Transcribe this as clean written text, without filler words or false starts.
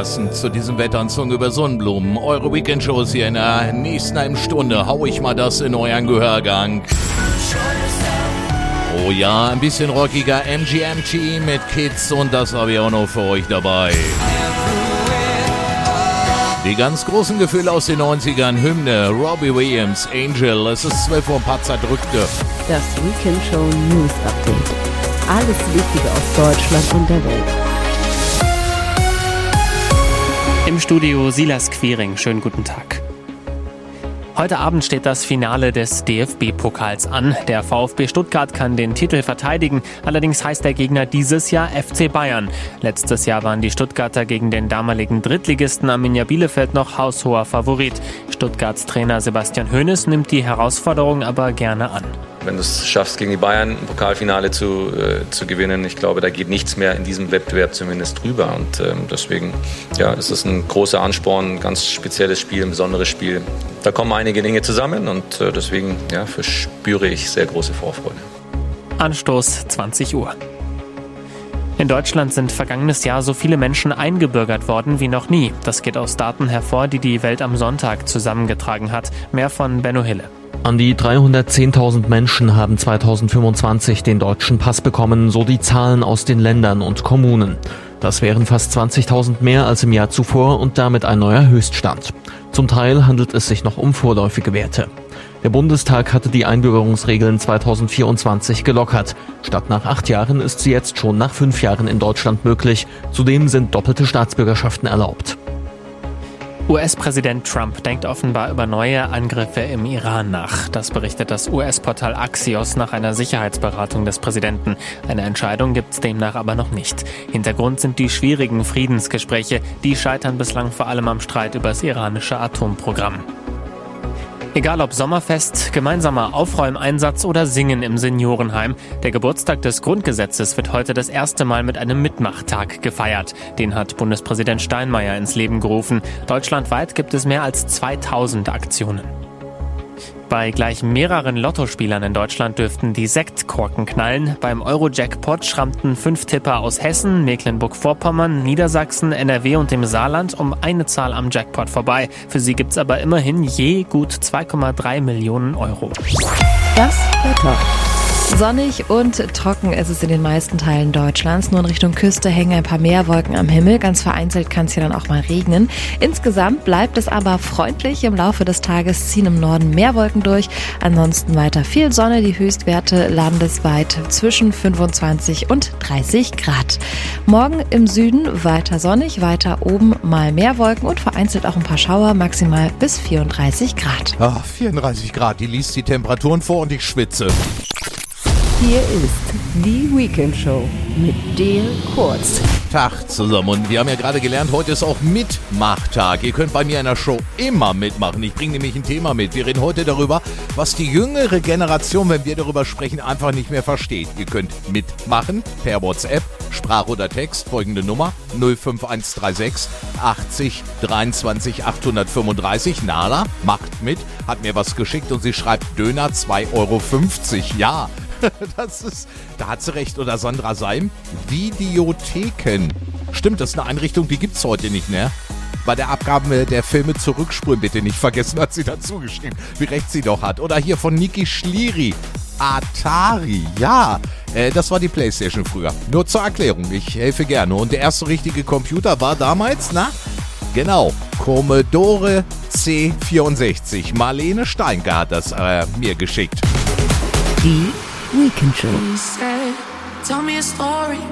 passend zu diesem Wetter und Song über Sonnenblumen. Eure Weekend-Shows hier in der nächsten halben Stunde. Hau ich mal das in euren Gehörgang. Oh ja, ein bisschen rockiger MGMT mit Kids und das habe ich auch noch für euch dabei. Die ganz großen Gefühle aus den 90ern, Hymne, Robbie Williams, Angel, es ist 12 Uhr, Patzer drückte. Das Weekend Show News Update. Alles Wichtige aus Deutschland und der Welt. Im Studio Silas Quiring, schönen guten Tag. Heute Abend steht das Finale des DFB-Pokals an. Der VfB Stuttgart kann den Titel verteidigen. Allerdings heißt der Gegner dieses Jahr FC Bayern. Letztes Jahr waren die Stuttgarter gegen den damaligen Drittligisten Arminia Bielefeld noch haushoher Favorit. Stuttgarts Trainer Sebastian Hoeneß nimmt die Herausforderung aber gerne an. Wenn du es schaffst, gegen die Bayern ein Pokalfinale zu gewinnen, ich glaube, da geht nichts mehr in diesem Wettbewerb zumindest drüber. Und deswegen, ja, ist es ein großer Ansporn, ein ganz spezielles Spiel, ein besonderes Spiel. Da kommen einige Dinge zusammen und deswegen verspüre ich sehr große Vorfreude. Anstoß 20 Uhr. In Deutschland sind vergangenes Jahr so viele Menschen eingebürgert worden wie noch nie. Das geht aus Daten hervor, die die Welt am Sonntag zusammengetragen hat. Mehr von Benno Hille. An die 310.000 Menschen haben 2025 den deutschen Pass bekommen, so die Zahlen aus den Ländern und Kommunen. Das wären fast 20.000 mehr als im Jahr zuvor und damit ein neuer Höchststand. Zum Teil handelt es sich noch um vorläufige Werte. Der Bundestag hatte die Einbürgerungsregeln 2024 gelockert. Statt nach 8 Jahren ist sie jetzt schon nach 5 Jahren in Deutschland möglich. Zudem sind doppelte Staatsbürgerschaften erlaubt. US-Präsident Trump denkt offenbar über neue Angriffe im Iran nach. Das berichtet das US-Portal Axios nach einer Sicherheitsberatung des Präsidenten. Eine Entscheidung gibt's demnach aber noch nicht. Hintergrund sind die schwierigen Friedensgespräche. Die scheitern bislang vor allem am Streit über das iranische Atomprogramm. Egal ob Sommerfest, gemeinsamer Aufräumeinsatz oder Singen im Seniorenheim, der Geburtstag des Grundgesetzes wird heute das erste Mal mit einem Mitmachtag gefeiert. Den hat Bundespräsident Steinmeier ins Leben gerufen. Deutschlandweit gibt es mehr als 2000 Aktionen. Bei gleich mehreren Lottospielern in Deutschland dürften die Sektkorken knallen. Beim Euro-Jackpot schrammten 5 Tipper aus Hessen, Mecklenburg-Vorpommern, Niedersachsen, NRW und dem Saarland um eine Zahl am Jackpot vorbei. Für sie gibt's aber immerhin je gut 2,3 Millionen Euro. Das Wetter. Sonnig und trocken ist es in den meisten Teilen Deutschlands. Nur in Richtung Küste hängen ein paar Meerwolken am Himmel. Ganz vereinzelt kann es hier dann auch mal regnen. Insgesamt bleibt es aber freundlich. Im Laufe des Tages ziehen im Norden mehr Wolken durch. Ansonsten weiter viel Sonne. Die Höchstwerte landesweit zwischen 25 und 30 Grad. Morgen im Süden weiter sonnig, weiter oben mal mehr Wolken und vereinzelt auch ein paar Schauer, maximal bis 34 Grad. 34 Grad, die liest die Temperaturen vor und ich schwitze. Hier ist die Weekend Show mit Dale Kurz. Tag zusammen und wir haben ja gerade gelernt, heute ist auch Mitmachtag. Ihr könnt bei mir in der Show immer mitmachen. Ich bringe nämlich ein Thema mit. Wir reden heute darüber, was die jüngere Generation, wenn wir darüber sprechen, einfach nicht mehr versteht. Ihr könnt mitmachen per WhatsApp, Sprach oder Text, folgende Nummer 05136 80 23 835. Nala macht mit, hat mir was geschickt und sie schreibt Döner 2,50 Euro. Ja. Da hat sie recht. Oder Sandra Seim, Videotheken. Stimmt, das ist eine Einrichtung, die gibt's heute nicht mehr. Bei der Abgabe der Filme zurückspulen bitte nicht vergessen, hat sie dazu geschrieben, wie recht sie doch hat. Oder hier von Niki Schliri, Atari, ja, das war die Playstation früher. Nur zur Erklärung, ich helfe gerne. Und der erste richtige Computer war damals, genau, Commodore C64. Marlene Steinke hat das mir geschickt. Die Weekend Show. Tell me a story